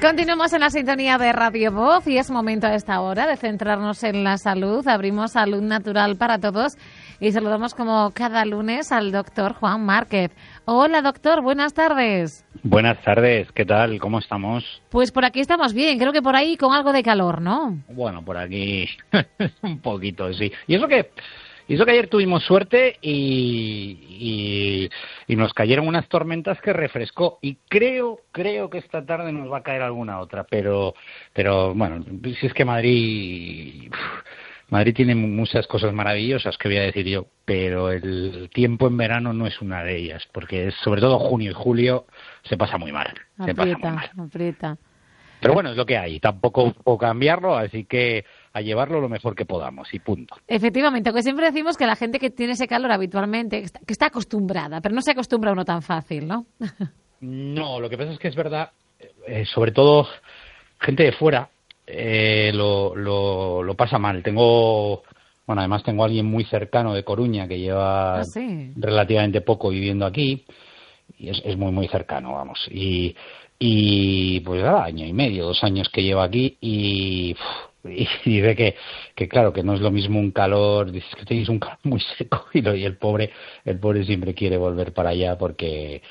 Continuamos en la sintonía de Radio Voz y es momento a esta hora de centrarnos en la salud. Abrimos Salud Natural para Todos y saludamos como cada lunes al doctor Juan Márquez. Hola doctor, buenas tardes. Buenas tardes, ¿qué tal? ¿Cómo estamos? Pues por aquí estamos bien, creo que por ahí con algo de calor, ¿no? Bueno, por aquí un poquito, sí. Y eso que ayer tuvimos suerte y nos cayeron unas tormentas que refrescó. Y creo que esta tarde nos va a caer alguna otra. Pero bueno, si es que Madrid tiene muchas cosas maravillosas que voy a decir yo, pero el tiempo en verano no es una de ellas, porque sobre todo junio y julio se pasa muy mal. Aprieta. Pero bueno, es lo que hay, tampoco puedo cambiarlo, así que a llevarlo lo mejor que podamos y punto. Efectivamente, aunque siempre decimos que la gente que tiene ese calor habitualmente, que está acostumbrada, pero no se acostumbra uno tan fácil, ¿no? No, lo que pasa es que es verdad, sobre todo gente de fuera lo pasa mal. Además tengo a alguien muy cercano de Coruña que lleva relativamente poco viviendo aquí y es muy, muy cercano, vamos. Y pues año y medio, 2 años que lleva aquí y ve que claro, que no es lo mismo un calor, dices que tenéis un calor muy seco y el pobre siempre quiere volver para allá porque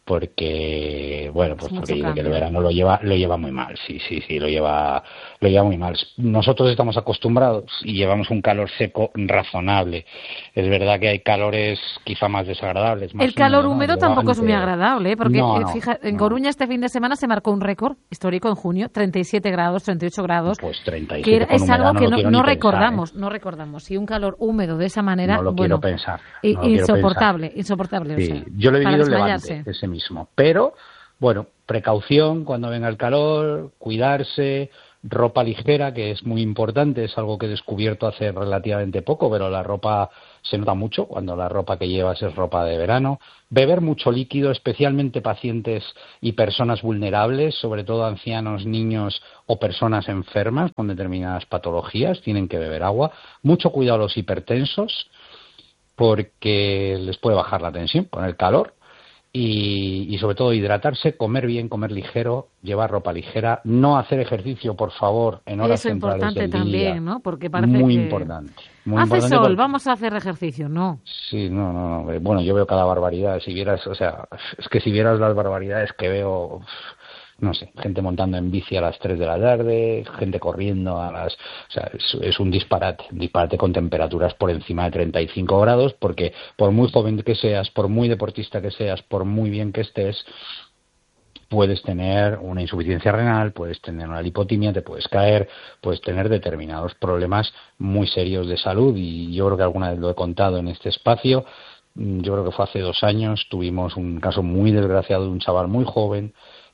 bueno, pues porque dice que el verano lo lleva muy mal, sí, lo lleva muy mal. Nosotros estamos acostumbrados y llevamos un calor seco razonable. Es verdad que hay calores quizá más desagradables. El calor húmedo tampoco es muy agradable, porque en Coruña este fin de semana se marcó un récord histórico en junio, 37 grados, 38 grados. Pues 37 que es algo que no recordamos, pensar, no recordamos. Y un calor húmedo de esa manera, no lo quiero pensar. Insoportable. Sí, o sea, yo lo he vivido en desmayarse. Levante, ese mismo. Pero, bueno, precaución cuando venga el calor, cuidarse, ropa ligera, que es muy importante, es algo que he descubierto hace relativamente poco, pero la ropa se nota mucho cuando la ropa que llevas es ropa de verano. Beber mucho líquido, especialmente pacientes y personas vulnerables, sobre todo ancianos, niños o personas enfermas con determinadas patologías, tienen que beber agua. Mucho cuidado a los hipertensos, porque les puede bajar la tensión con el calor. Y sobre todo hidratarse, comer bien, comer ligero, llevar ropa ligera, no hacer ejercicio, por favor, en horas centrales del día. Eso es importante también, ¿no? Porque parece muy que... importante. Hace sol, vamos a hacer ejercicio, ¿no? Sí, no. Bueno, yo veo cada barbaridad. Si vieras las barbaridades que veo... No sé, gente montando en bici a las 3 de la tarde, gente corriendo o sea, es un disparate con temperaturas por encima de 35 grados, porque por muy joven que seas, por muy deportista que seas, por muy bien que estés, puedes tener una insuficiencia renal, puedes tener una lipotimia, te puedes caer, puedes tener determinados problemas muy serios de salud, y yo creo que alguna vez lo he contado en este espacio. Yo creo que fue hace 2 años, tuvimos un caso muy desgraciado de un chaval muy joven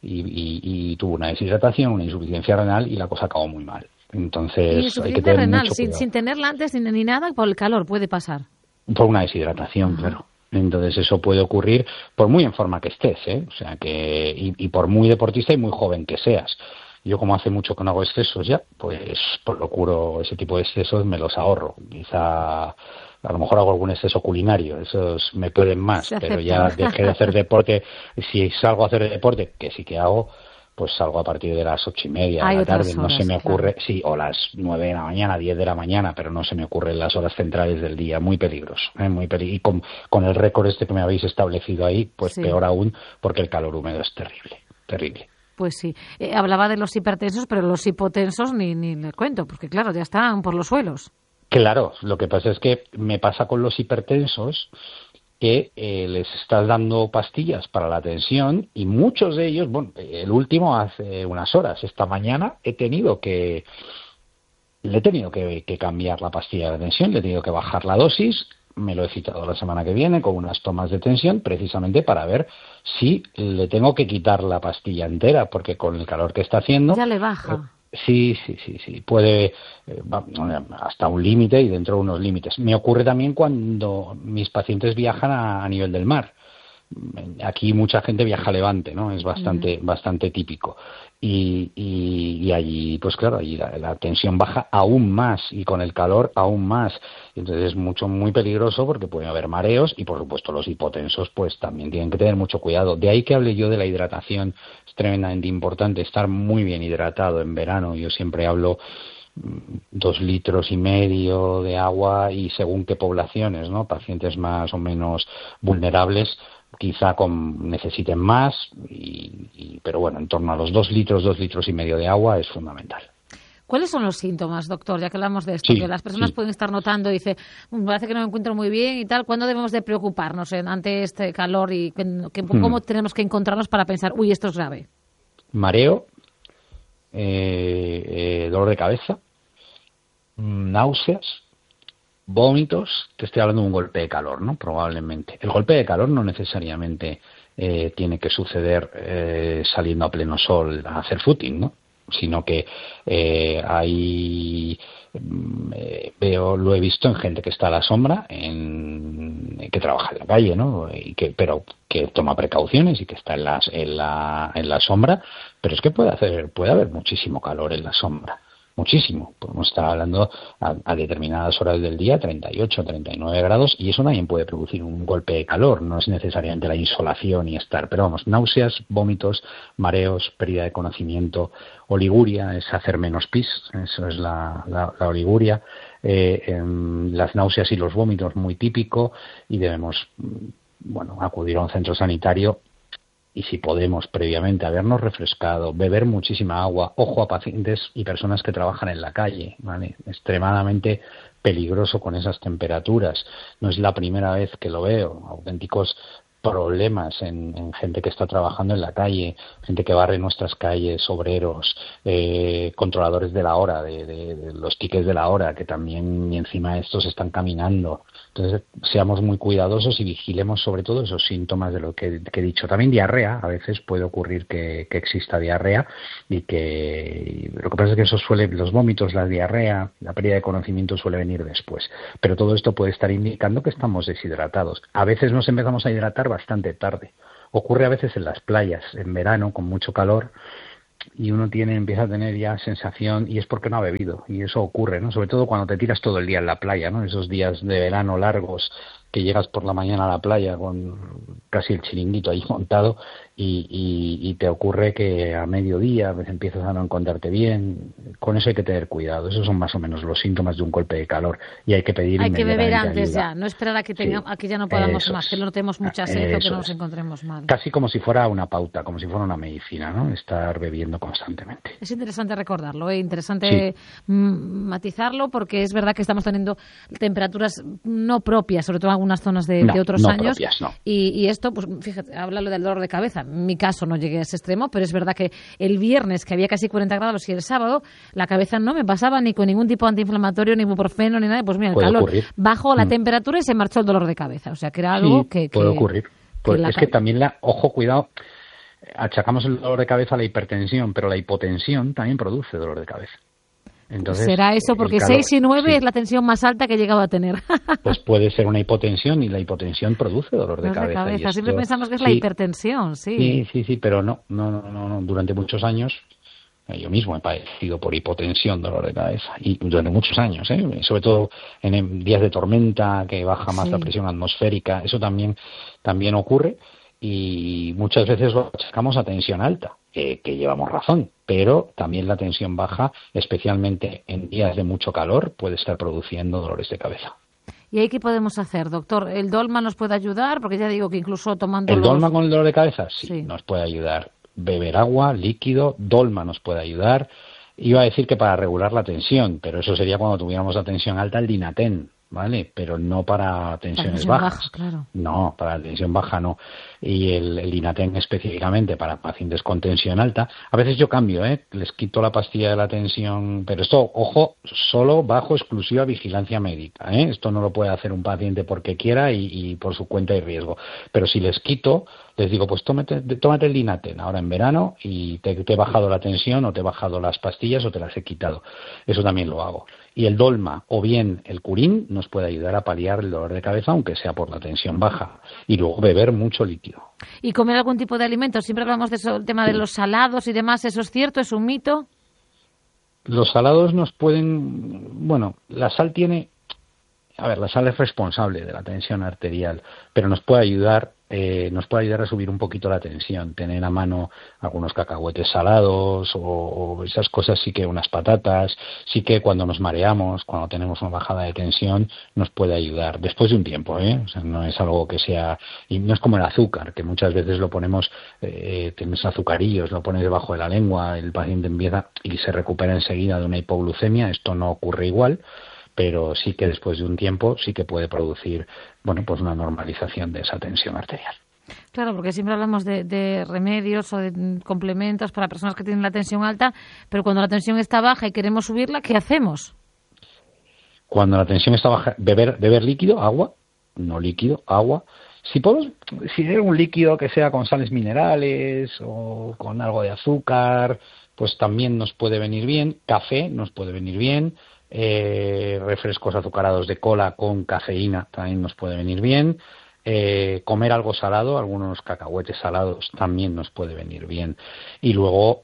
y tuvo una deshidratación, una insuficiencia renal y la cosa acabó muy mal. Entonces hay que tener renal, mucho cuidado. sin tenerla antes ni nada, por el calor puede pasar. Por una deshidratación, claro. Entonces eso puede ocurrir por muy en forma que estés, o sea que y por muy deportista y muy joven que seas. Yo, como hace mucho que no hago excesos ya, pues procuro ese tipo de excesos, me los ahorro. Quizá a lo mejor hago algún exceso culinario, esos me pueden más, pero ya dejé de hacer deporte. Si salgo a hacer deporte, que sí que hago, pues salgo a partir de las 8:30 de la tarde, no se me ocurre, sí, o las 9 de la mañana, 10 de la mañana, pero no se me ocurre en las horas centrales del día, muy peligroso, y con el récord que me habéis establecido ahí, pues peor aún, porque el calor húmedo es terrible. Pues sí, hablaba de los hipertensos, pero los hipotensos ni les cuento, porque claro, ya están por los suelos. Claro, lo que pasa es que me pasa con los hipertensos que les estás dando pastillas para la tensión y muchos de ellos, bueno, el último hace unas horas, esta mañana le he tenido que cambiar la pastilla de tensión, le he tenido que bajar la dosis, me lo he citado la semana que viene con unas tomas de tensión precisamente para ver si le tengo que quitar la pastilla entera, porque con el calor que está haciendo... Ya le baja. Sí, puede hasta un límite y dentro de unos límites. Me ocurre también cuando mis pacientes viajan a nivel del mar. aquí mucha gente viaja a Levante, ¿no? Es bastante típico. Y allí, pues claro, allí la tensión baja aún más y con el calor aún más. Entonces es muy peligroso porque puede haber mareos y, por supuesto, los hipotensos pues también tienen que tener mucho cuidado. De ahí que hable yo de la hidratación, es tremendamente importante estar muy bien hidratado en verano. Yo siempre hablo 2,5 litros de agua y según qué poblaciones, ¿no? Pacientes más o menos vulnerables quizá necesiten más, pero bueno, en torno a los 2 litros, 2,5 litros de agua es fundamental. ¿Cuáles son los síntomas, doctor? Ya que hablamos de esto, que las personas pueden estar notando y dice, parece que no me encuentro muy bien y tal. ¿Cuándo debemos de preocuparnos ante este calor y cómo tenemos que encontrarnos para pensar, uy, esto es grave? Mareo, dolor de cabeza, náuseas, vómitos. Te estoy hablando de un golpe de calor, ¿no? Probablemente. El golpe de calor no necesariamente tiene que suceder saliendo a pleno sol a hacer footing, ¿no? Sino que lo he visto en gente que está a la sombra, que trabaja en la calle, ¿no? Pero que toma precauciones y que está en la sombra, pero es que puede haber muchísimo calor en la sombra. Muchísimo. Podemos estar hablando a determinadas horas del día, 38, 39 grados, y eso también puede producir un golpe de calor. No es necesariamente la insolación y pero vamos, náuseas, vómitos, mareos, pérdida de conocimiento, oliguria, es hacer menos pis, eso es la oliguria, las náuseas y los vómitos muy típico, y debemos, acudir a un centro sanitario. Y si podemos previamente habernos refrescado, beber muchísima agua, ojo a pacientes y personas que trabajan en la calle, ¿vale? Extremadamente peligroso con esas temperaturas. No es la primera vez que lo veo, auténticos problemas en gente que está trabajando en la calle, gente que barre nuestras calles, obreros, controladores de la hora, de los tickets de la hora, que también y encima de estos están caminando. Entonces, seamos muy cuidadosos y vigilemos sobre todo esos síntomas de lo que he dicho. También diarrea, a veces puede ocurrir que exista diarrea y que lo que pasa es que los vómitos, la diarrea, la pérdida de conocimiento suele venir después. Pero todo esto puede estar indicando que estamos deshidratados. A veces nos empezamos a hidratar bastante tarde. Ocurre a veces en las playas, en verano, con mucho calor, y uno empieza a tener ya sensación, y es porque no ha bebido, y eso ocurre, ¿no? Sobre todo cuando te tiras todo el día en la playa, ¿no? Esos días de verano largos que llegas por la mañana a la playa con casi el chiringuito ahí montado y te ocurre que a mediodía pues, empiezas a no encontrarte bien. Con eso hay que tener cuidado. Esos son más o menos los síntomas de un golpe de calor y hay que pedir Hay que beber antes ayuda. Ya, no esperar a que ya no podamos más, que no tenemos mucha sed o que no nos encontremos mal. Casi como si fuera una pauta, como si fuera una medicina, ¿no? Estar bebiendo constantemente. Es interesante recordarlo, interesante matizarlo, porque es verdad que estamos teniendo temperaturas no propias, sobre todo en algunas zonas de otros años. Propias, no. Y esto, pues fíjate, habla lo del dolor de cabeza. En mi caso no llegué a ese extremo, pero es verdad que el viernes, que había casi 40 grados, y el sábado, la cabeza no me pasaba ni con ningún tipo de antiinflamatorio, ni ibuprofeno, ni nada. Pues mira, el calor bajó la temperatura y se marchó el dolor de cabeza. O sea, que era algo que puede ocurrir. Pues es que también ojo, cuidado, achacamos el dolor de cabeza a la hipertensión, pero la hipotensión también produce dolor de cabeza. Entonces, será eso, porque 6 y 9 es la tensión más alta que he llegado a tener. Pues puede ser una hipotensión y la hipotensión produce dolor de cabeza. Y siempre pensamos que es la hipertensión, sí. Sí, pero no. Durante muchos años yo mismo he padecido por hipotensión, dolor de cabeza, y durante muchos años, sobre todo en días de tormenta, que baja más la presión atmosférica, eso también ocurre. Y muchas veces lo achacamos a tensión alta, que llevamos razón, pero también la tensión baja, especialmente en días de mucho calor, puede estar produciendo dolores de cabeza. ¿Y ahí qué podemos hacer, doctor? ¿El dolma nos puede ayudar? Porque ya digo que incluso tomando ¿El dolma con el dolor de cabeza? Sí, nos puede ayudar. Beber agua, líquido, dolma nos puede ayudar. Iba a decir que para regular la tensión, pero eso sería cuando tuviéramos la tensión alta, el Dinaten, ¿vale? Pero no para tensiones bajas. Claro. No, para la tensión baja no. Y el Dinaten específicamente para pacientes con tensión alta. A veces yo cambio, les quito la pastilla de la tensión, pero esto, ojo, solo bajo exclusiva vigilancia médica, Esto no lo puede hacer un paciente porque quiera y por su cuenta y riesgo. Pero si les quito, les digo, pues tómate el Dinaten ahora en verano y te he bajado la tensión o te he bajado las pastillas o te las he quitado. Eso también lo hago. Y el dolma o bien el curín nos puede ayudar a paliar el dolor de cabeza, aunque sea por la tensión baja. Y luego beber mucho líquido. ¿Y comer algún tipo de alimento? Siempre hablamos de eso, el tema de los salados y demás. ¿Eso es cierto? ¿Es un mito? Los salados nos pueden... Bueno, la sal tiene... A ver, la sal es responsable de la tensión arterial, pero nos puede ayudar a subir un poquito la tensión, tener a mano algunos cacahuetes salados o esas cosas, sí que unas patatas, sí que cuando nos mareamos, cuando tenemos una bajada de tensión, nos puede ayudar después de un tiempo, ¿eh? O sea, no es algo que sea, y no es como el azúcar, que muchas veces lo ponemos, tienes azucarillos, lo pones debajo de la lengua, el paciente empieza y se recupera enseguida de una hipoglucemia. Esto no ocurre igual, pero sí que después de un tiempo sí que puede producir, bueno, pues una normalización de esa tensión arterial. Claro, porque siempre hablamos de remedios o de complementos para personas que tienen la tensión alta, pero cuando la tensión está baja y queremos subirla, ¿qué hacemos? Cuando la tensión está baja, beber líquido, agua, no líquido, agua. Si hay un líquido que sea con sales minerales o con algo de azúcar, pues también nos puede venir bien. Café nos puede venir bien. Refrescos azucarados de cola con cafeína también nos puede venir bien. Comer algo salado, algunos cacahuetes salados también nos puede venir bien. Y luego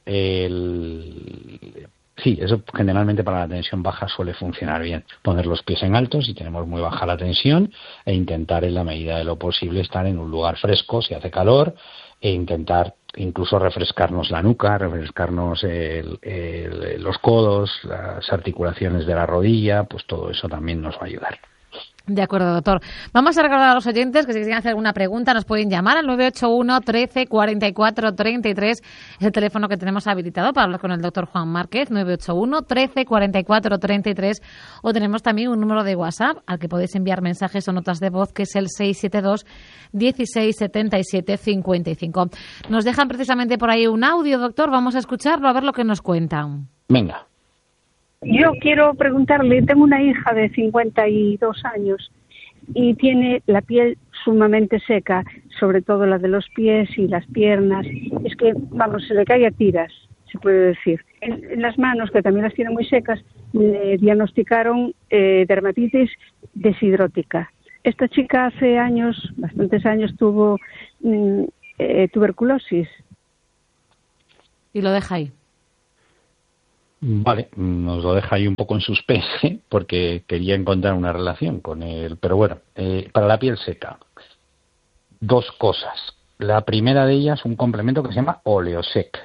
sí, eso generalmente para la tensión baja suele funcionar bien. Poner los pies en alto si tenemos muy baja la tensión e intentar en la medida de lo posible estar en un lugar fresco si hace calor, e intentar incluso refrescarnos la nuca, refrescarnos los codos, las articulaciones de la rodilla, pues todo eso también nos va a ayudar. De acuerdo, doctor. Vamos a recordar a los oyentes que si quieren hacer alguna pregunta nos pueden llamar al 981 13 44 33, es el teléfono que tenemos habilitado para hablar con el doctor Juan Márquez, 981 13 44 33, o tenemos también un número de WhatsApp al que podéis enviar mensajes o notas de voz, que es el 672 16 77 55. Nos dejan precisamente por ahí un audio, doctor, vamos a escucharlo a ver lo que nos cuentan. Venga. Yo quiero preguntarle, tengo una hija de 52 años y tiene la piel sumamente seca, sobre todo la de los pies y las piernas. Es que, vamos, se le cae a tiras, se puede decir. En las manos, que también las tiene muy secas, le diagnosticaron dermatitis deshidrótica. Esta chica hace años, bastantes años, tuvo tuberculosis. Y lo deja ahí. Vale, nos lo deja ahí un poco en suspense porque quería encontrar una relación con él. Pero bueno, para la piel seca, dos cosas. La primera de ellas, un complemento que se llama Oleosec,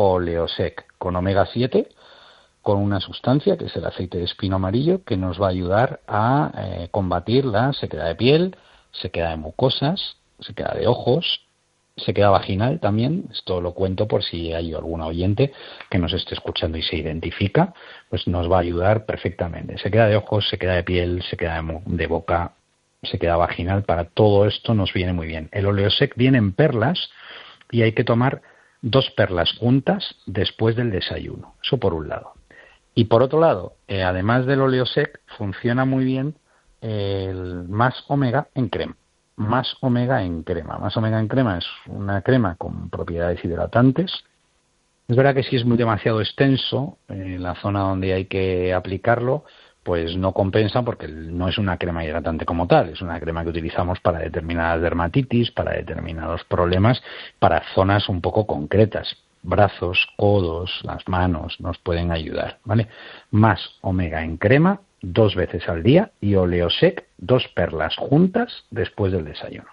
con omega 7, con una sustancia que es el aceite de espino amarillo, que nos va a ayudar a combatir la sequedad de piel, sequedad de mucosas, sequedad de ojos, sequedad vaginal también. Esto lo cuento por si hay algún oyente que nos esté escuchando y se identifica, pues nos va a ayudar perfectamente. Sequedad de ojos, sequedad de piel, sequedad de boca, sequedad vaginal, para todo esto nos viene muy bien. El Oleosec viene en perlas y hay que tomar 2 perlas juntas después del desayuno. Eso por un lado. Y por otro lado, además del Oleosec, funciona muy bien el Más Omega en crema. Más Omega en crema. Más Omega en crema es una crema con propiedades hidratantes. Es verdad que si es muy demasiado extenso, en la zona donde hay que aplicarlo, pues no compensa porque no es una crema hidratante como tal. Es una crema que utilizamos para determinadas dermatitis, para determinados problemas, para zonas un poco concretas. Brazos, codos, las manos nos pueden ayudar, ¿vale? Más Omega en crema 2 veces al día y Oleosec 2 perlas juntas después del desayuno.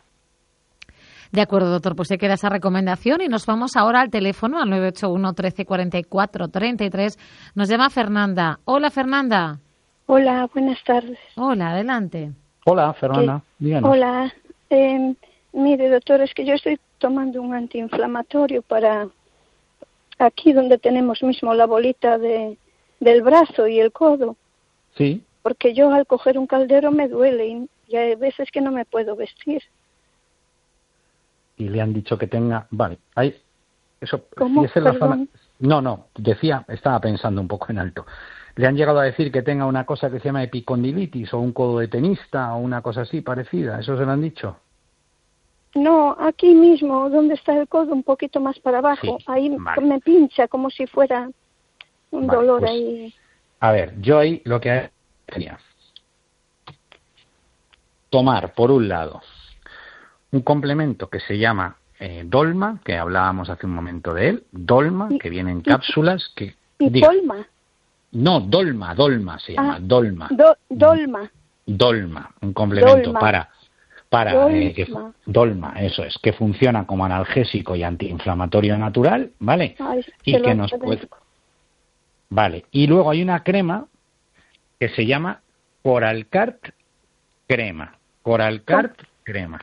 De acuerdo, doctor, pues se queda esa recomendación y nos vamos ahora al teléfono, al 981 13 44 33. Nos llama Fernanda. Hola, Fernanda. Hola, buenas tardes. Hola, adelante. Hola, Fernanda. Díganos. Hola. Mire, doctor, es que yo estoy tomando un antiinflamatorio para aquí donde tenemos mismo la bolita del brazo y el codo. Sí. Porque yo al coger un caldero me duele y hay veces que no me puedo vestir. Y le han dicho que tenga... Vale, hay... Eso, ¿Cómo? Si es en la zona... No, decía, estaba pensando un poco en alto. ¿Le han llegado a decir que tenga una cosa que se llama epicondilitis o un codo de tenista o una cosa así parecida? ¿Eso se lo han dicho? No, aquí mismo, donde está el codo, un poquito más para abajo. Sí, ahí vale. me pincha como si fuera un dolor pues, ahí. A ver, yo ahí lo que sería tomar, por un lado, un complemento que se llama Dolma, que hablábamos hace un momento de él, Dolma, que viene en cápsulas. ¿Y Dolma? No, Dolma se llama, Dolma. Dolma. Dolma, un complemento Dolma. Dolma, eso es, que funciona como analgésico y antiinflamatorio natural, ¿vale? Ay, y que nos puede... Vale, y luego hay una crema que se llama Coralcart Crema. Coralcart Crema.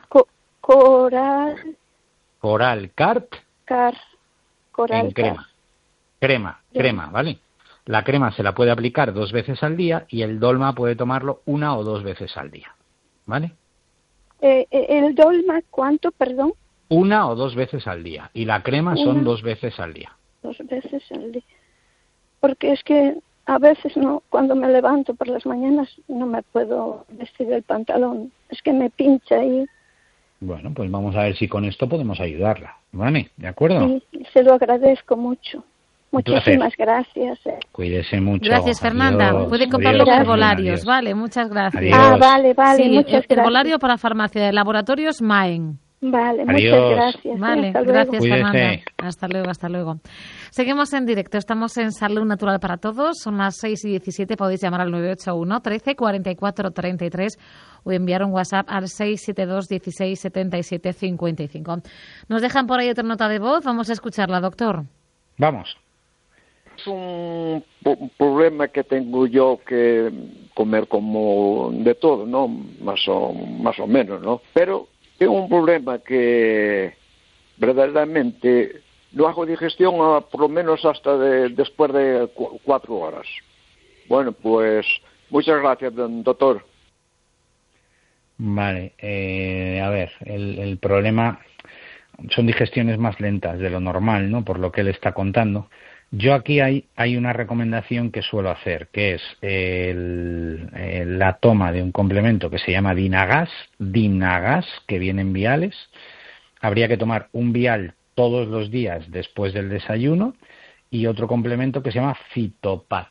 Coralcart en crema. Crema, ¿vale? La crema se la puede aplicar 2 veces al día y el Dolma puede tomarlo 1 o 2 veces al día, ¿vale? ¿El Dolma cuánto, perdón? 1 o 2 veces al día y la crema son 2 veces al día. 2 veces al día. Porque es que a veces no, cuando me levanto por las mañanas no me puedo vestir el pantalón. Es que me pincha ahí. Bueno, pues vamos a ver si con esto podemos ayudarla, ¿vale? ¿De acuerdo? Sí, se lo agradezco mucho. Muchísimas gracias. Cuídese mucho. Gracias, Fernanda. Adiós. Puede comprar los Adiós. herbolarios, Adiós. vale, muchas gracias. Adiós. Vale, Sí, muchas gracias. herbolario para farmacia de laboratorios Maen. Vale, Adiós. muchas gracias. Vale, Hasta luego. gracias, Cuídese. Fernanda. Hasta luego. Seguimos en directo, estamos en Salud Natural para Todos, son las 6:17, podéis llamar al 981 13 44 33 o enviar un WhatsApp al 672 16 77 55. Nos dejan por ahí otra nota de voz, vamos a escucharla, doctor. Vamos. Es un problema que tengo yo, que comer como de todo, ¿no? Más o menos, ¿no? Pero tengo un problema que verdaderamente no hago digestión por lo menos hasta después de 4 horas. Bueno, pues muchas gracias, doctor. Vale, a ver, el problema son digestiones más lentas de lo normal, ¿no? Por lo que él está contando. Yo aquí hay una recomendación que suelo hacer, que es la toma de un complemento que se llama Dinagas, que viene en viales. Habría que tomar un vial todos los días después del desayuno y otro complemento que se llama Fitopat.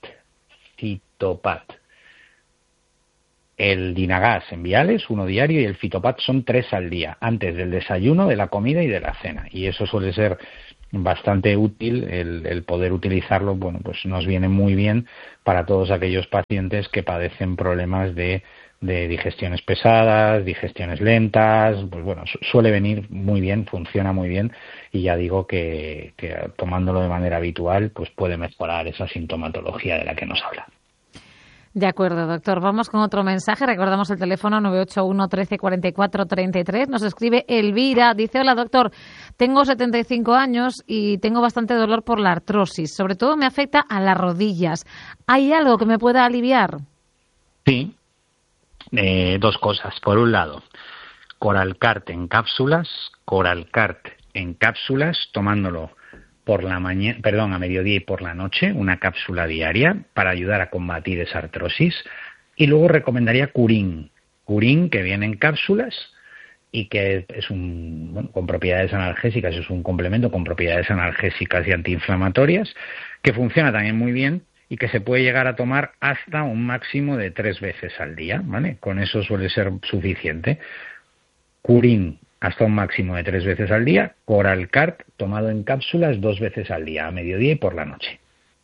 El Dinagas en viales, 1 diario, y el Fitopat son 3 al día, antes del desayuno, de la comida y de la cena. Y eso suele ser bastante útil, el poder utilizarlo. Bueno, pues nos viene muy bien para todos aquellos pacientes que padecen problemas de digestiones pesadas, digestiones lentas. Pues bueno, suele venir muy bien, funciona muy bien, y ya digo que tomándolo de manera habitual pues puede mejorar esa sintomatología de la que nos habla. De acuerdo, doctor. Vamos con otro mensaje. Recordamos el teléfono 981 13 44 33. Nos escribe Elvira. Dice, hola, doctor. Tengo 75 años y tengo bastante dolor por la artrosis. Sobre todo me afecta a las rodillas. ¿Hay algo que me pueda aliviar? Sí. 2 cosas. Por un lado, Coralcart en cápsulas, tomándolo por la mañana, a mediodía y por la noche, una cápsula diaria para ayudar a combatir esa artrosis. Y luego recomendaría Curín, que viene en cápsulas y que es con propiedades analgésicas, es un complemento con propiedades analgésicas y antiinflamatorias, que funciona también muy bien y que se puede llegar a tomar hasta un máximo de 3 veces al día, ¿vale? Con eso suele ser suficiente. Curín hasta un máximo de 3 veces al día, Coralcart tomado en cápsulas 2 veces al día, a mediodía y por la noche.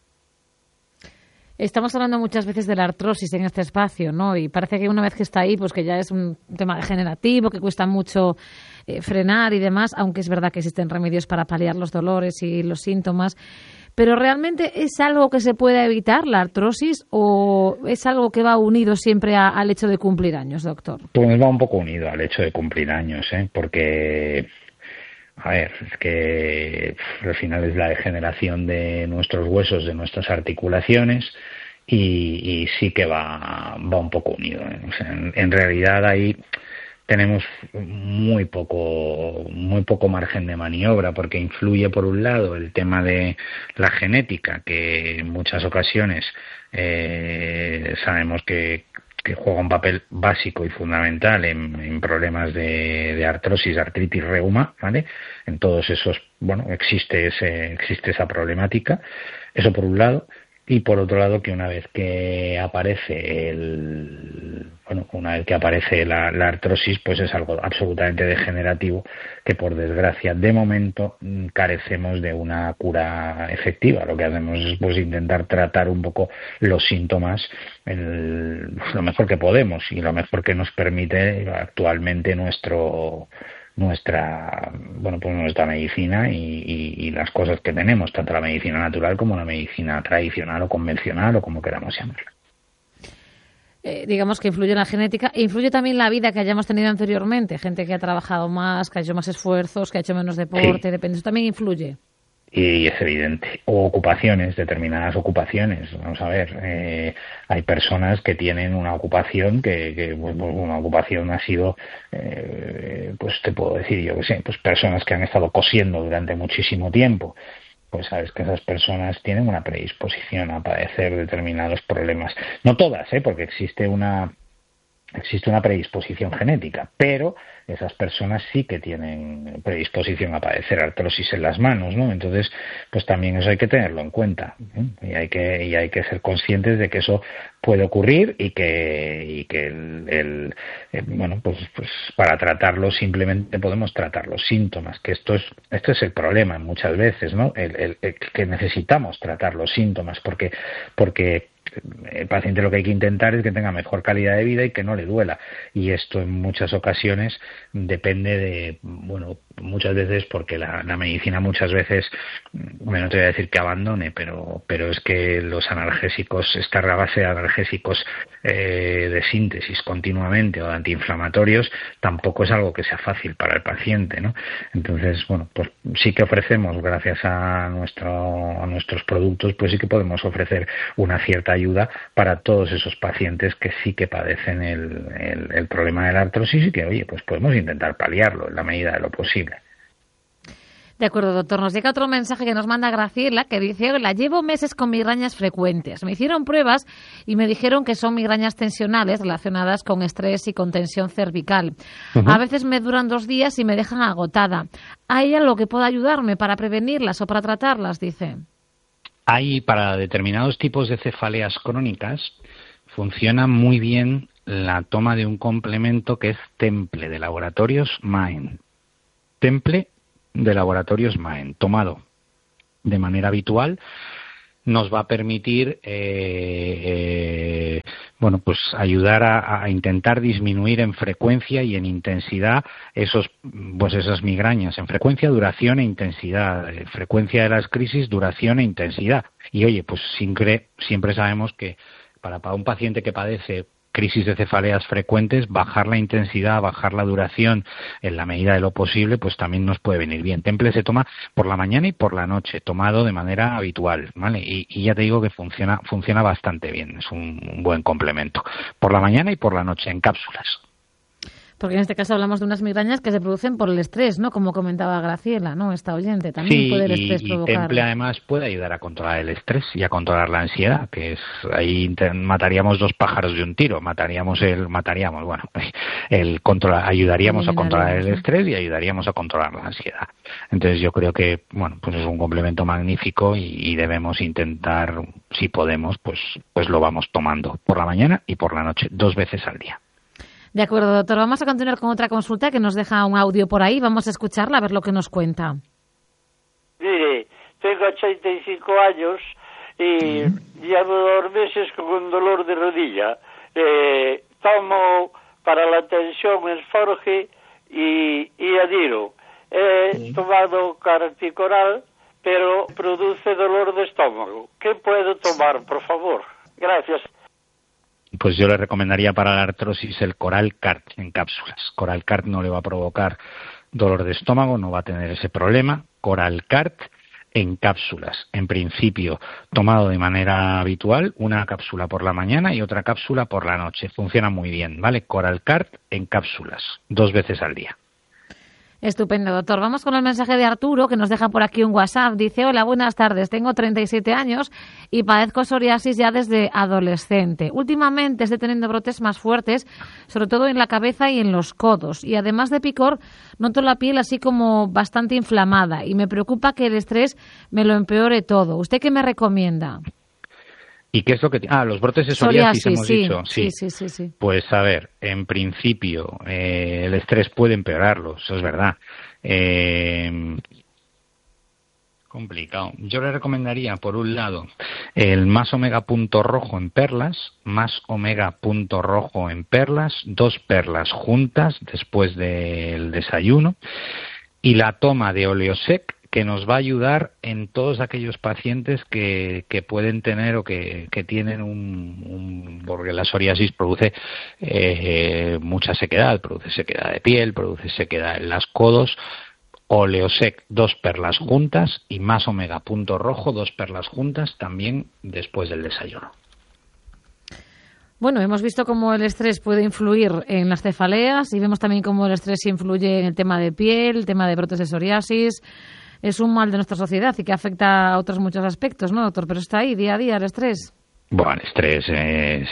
Estamos hablando muchas veces de la artrosis en este espacio, ¿no? Y parece que una vez que está ahí, pues que ya es un tema degenerativo, que cuesta mucho frenar y demás, aunque es verdad que existen remedios para paliar los dolores y los síntomas. Pero ¿realmente es algo que se puede evitar, la artrosis, o es algo que va unido siempre al hecho de cumplir años, doctor? Pues va un poco unido al hecho de cumplir años, porque, a ver, es que al final es la degeneración de nuestros huesos, de nuestras articulaciones, y sí que va un poco unido, ¿eh? O sea, en realidad ahí tenemos muy poco margen de maniobra, porque influye por un lado el tema de la genética, que en muchas ocasiones sabemos que juega un papel básico y fundamental en problemas de artrosis, artritis, reuma, ¿vale? En todos esos, existe esa problemática. Eso por un lado. Y por otro lado, que una vez que aparece la artrosis, pues es algo absolutamente degenerativo que, por desgracia, de momento carecemos de una cura efectiva. Lo que hacemos es pues intentar tratar un poco los síntomas lo mejor que podemos y lo mejor que nos permite actualmente nuestra medicina y las cosas que tenemos, tanto la medicina natural como la medicina tradicional o convencional o como queramos llamarla. Digamos que influye la genética, influye también la vida que hayamos tenido anteriormente, gente que ha trabajado más, que ha hecho más esfuerzos, que ha hecho menos deporte, depende, eso también influye. Y es evidente. O ocupaciones, determinadas ocupaciones. Vamos a ver, hay personas que tienen una ocupación que una ocupación ha sido, pues te puedo decir yo que sé, pues personas que han estado cosiendo durante muchísimo tiempo. Pues sabes que esas personas tienen una predisposición a padecer determinados problemas. No todas, porque existe una predisposición genética, pero esas personas sí que tienen predisposición a padecer artrosis en las manos, ¿no? Entonces, pues también eso hay que tenerlo en cuenta, y hay que ser conscientes de que eso puede ocurrir y que pues para tratarlo simplemente podemos tratar los síntomas, que esto es el problema muchas veces, ¿no? El que necesitamos tratar los síntomas porque el paciente lo que hay que intentar es que tenga mejor calidad de vida y que no le duela, y esto en muchas ocasiones depende de, muchas veces porque la medicina muchas veces, no te voy a decir que abandone, pero es que los analgésicos, esta base de analgésicos de síntesis continuamente o de antiinflamatorios tampoco es algo que sea fácil para el paciente, ¿no? Entonces, pues sí que ofrecemos, gracias a nuestros productos, pues sí que podemos ofrecer una cierta ayuda para todos esos pacientes que sí que padecen el problema de la artrosis y que, pues podemos intentar paliarlo en la medida de lo posible. De acuerdo, doctor. Nos llega otro mensaje que nos manda Graciela, que dice: hola, llevo meses con migrañas frecuentes. Me hicieron pruebas y me dijeron que son migrañas tensionales relacionadas con estrés y con tensión cervical. Uh-huh. A veces me duran 2 días y me dejan agotada. ¿Hay algo que pueda ayudarme para prevenirlas o para tratarlas?, dice. Hay, para determinados tipos de cefaleas crónicas, funciona muy bien la toma de un complemento que es Temple, de Laboratorios Maen. Temple de Laboratorios Maen, tomado de manera habitual, nos va a permitir ayudar a intentar disminuir en frecuencia y en intensidad esas migrañas, en frecuencia, duración e intensidad, frecuencia de las crisis, duración e intensidad. Y oye, pues siempre sabemos que para un paciente que padece crisis de cefaleas frecuentes, bajar la intensidad, bajar la duración en la medida de lo posible, pues también nos puede venir bien. Temple se toma por la mañana y por la noche, tomado de manera habitual, ¿vale? Y ya te digo que funciona bastante bien, es un buen complemento. Por la mañana y por la noche, en cápsulas. Porque en este caso hablamos de unas migrañas que se producen por el estrés, ¿no? Como comentaba Graciela, ¿no? Esta oyente. También puede el estrés provocar. Sí, y Temple además puede ayudar a controlar el estrés y a controlar la ansiedad, que es ahí mataríamos 2 pájaros de un tiro. Ayudaríamos a controlar el estrés y ayudaríamos a controlar la ansiedad. Entonces yo creo que, pues es un complemento magnífico y debemos intentar, si podemos, pues lo vamos tomando por la mañana y por la noche, 2 veces al día. De acuerdo, doctor. Vamos a continuar con otra consulta que nos deja un audio por ahí. Vamos a escucharla, a ver lo que nos cuenta. Mire, tengo 85 años y llevo 2 meses con un dolor de rodilla. Tomo para la tensión Esforge y Adiro. He tomado Carticoral, pero produce dolor de estómago. ¿Qué puedo tomar, por favor? Gracias. Pues yo le recomendaría para la artrosis el Coral-Cart en cápsulas. Coral-Cart no le va a provocar dolor de estómago, no va a tener ese problema. Coral-Cart en cápsulas, en principio tomado de manera habitual, una cápsula por la mañana y otra cápsula por la noche. Funciona muy bien, ¿vale? Coral-Cart en cápsulas, 2 veces al día. Estupendo, doctor. Vamos con el mensaje de Arturo, que nos deja por aquí un WhatsApp. Dice: hola, buenas tardes. Tengo 37 años y padezco psoriasis ya desde adolescente. Últimamente estoy teniendo brotes más fuertes, sobre todo en la cabeza y en los codos. Y además de picor, noto la piel así como bastante inflamada y me preocupa que el estrés me lo empeore todo. ¿Usted qué me recomienda? ¿Y qué es lo que los brotes de psoriasis hemos dicho? Sí. Pues a ver, en principio el estrés puede empeorarlo, eso es verdad. Complicado. Yo le recomendaría, por un lado, el más omega punto rojo en perlas, 2 perlas juntas después del desayuno, y la toma de Oleosec, que nos va a ayudar en todos aquellos pacientes que pueden tener o que tienen porque la psoriasis produce mucha sequedad, produce sequedad de piel, produce sequedad en los codos. Oleosec, 2 perlas juntas, y más omega punto rojo, 2 perlas juntas, también después del desayuno. Bueno, hemos visto cómo el estrés puede influir en las cefaleas y vemos también cómo el estrés influye en el tema de piel, el tema de brotes de psoriasis. Es un mal de nuestra sociedad y que afecta a otros muchos aspectos, ¿no, doctor? Pero está ahí día a día el estrés. Bueno, el estrés es...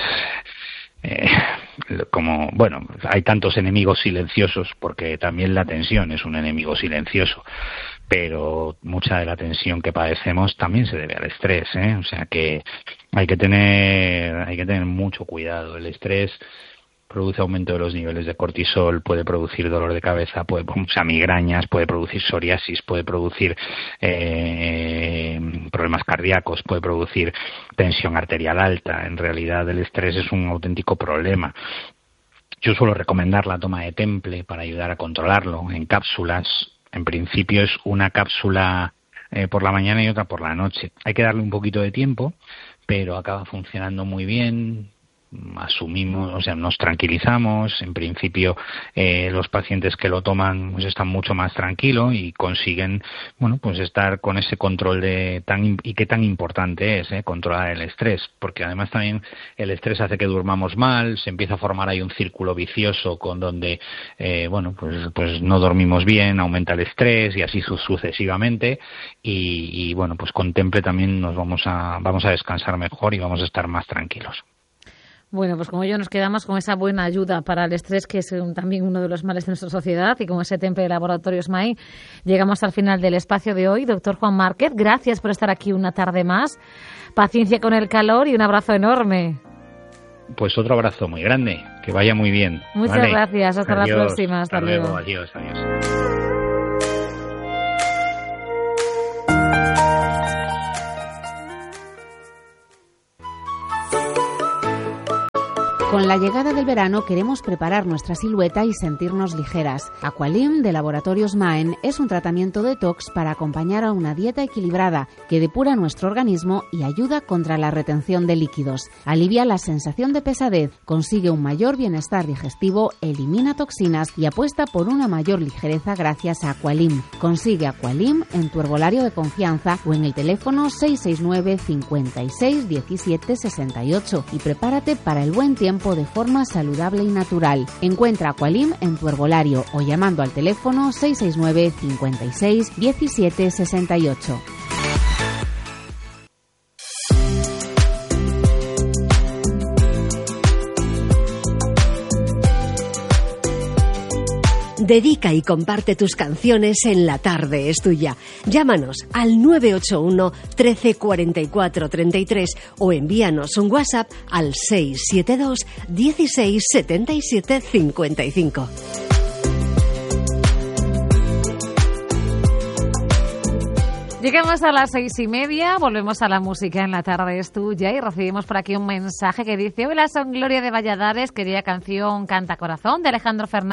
hay tantos enemigos silenciosos, porque también la tensión es un enemigo silencioso, pero mucha de la tensión que padecemos también se debe al estrés, o sea que hay que tener mucho cuidado. El estrés produce aumento de los niveles de cortisol, puede producir dolor de cabeza, migrañas, puede producir psoriasis, puede producir problemas cardíacos, puede producir tensión arterial alta. En realidad el estrés es un auténtico problema. Yo suelo recomendar la toma de Temple para ayudar a controlarlo en cápsulas. En principio es una cápsula por la mañana y otra por la noche. Hay que darle un poquito de tiempo, pero acaba funcionando muy bien. Nos tranquilizamos. En principio los pacientes que lo toman pues están mucho más tranquilos y consiguen estar con ese control y qué tan importante es controlar el estrés, porque además también el estrés hace que durmamos mal, se empieza a formar ahí un círculo vicioso con donde pues no dormimos bien, aumenta el estrés y así sucesivamente, y con Temple también vamos a descansar mejor y vamos a estar más tranquilos. Bueno, pues como yo nos quedamos con esa buena ayuda para el estrés, que es también uno de los males de nuestra sociedad, y con ese Temple de Laboratorios MAI llegamos al final del espacio de hoy. Doctor Juan Márquez, gracias por estar aquí una tarde más. Paciencia con el calor y un abrazo enorme. Pues otro abrazo muy grande, que vaya muy bien. Muchas gracias, hasta la próxima. Hasta luego, adiós. Con la llegada del verano queremos preparar nuestra silueta y sentirnos ligeras. Aqualim de Laboratorios Maen es un tratamiento detox para acompañar a una dieta equilibrada que depura nuestro organismo y ayuda contra la retención de líquidos. Alivia la sensación de pesadez, consigue un mayor bienestar digestivo, elimina toxinas y apuesta por una mayor ligereza gracias a Aqualim. Consigue Aqualim en tu herbolario de confianza o en el teléfono 669 56 17 68 y prepárate para el buen tiempo de forma saludable y natural. Encuentra Aqualim en tu herbolario o llamando al teléfono 669 56 17 68. Dedica y comparte tus canciones en La Tarde es Tuya. Llámanos al 981 13 44 33 o envíanos un WhatsApp al 672 16 77 55. Llegamos a las 6:30, volvemos a la música en La Tarde es Tuya y recibimos por aquí un mensaje que dice: hola, son Gloria de Valladares, querida canción Canta Corazón de Alejandro Fernández.